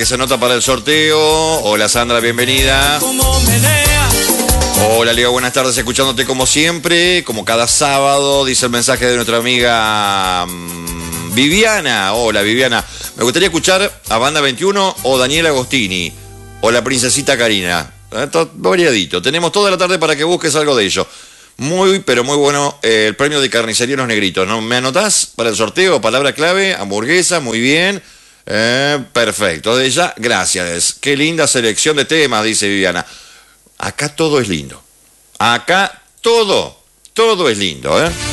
Que se anota para el sorteo. Hola Sandra, bienvenida. Hola Leo, buenas tardes, escuchándote como siempre, como cada sábado, dice el mensaje de nuestra amiga Viviana. Hola Viviana, me gustaría escuchar a Banda 21 o Daniel Agostini o la Princesita Karina. Variadito, tenemos toda la tarde para que busques algo de ello. Muy, pero muy bueno el premio de Carnicería Los Negritos, ¿no? ¿Me anotás para el sorteo? Palabra clave, hamburguesa, muy bien. Perfecto, de ella, gracias. Qué linda selección de temas, dice Viviana. Acá todo es lindo. Acá todo es lindo, ¿eh?